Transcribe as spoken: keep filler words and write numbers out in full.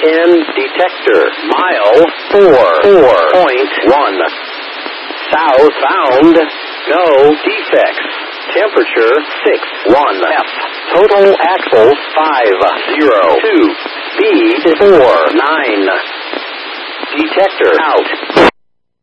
ten. Detector. Mile four. four point one. South bound. No defects. Temperature six. one. F. Total axles five. zero. two. Speed four. nine. Detector out.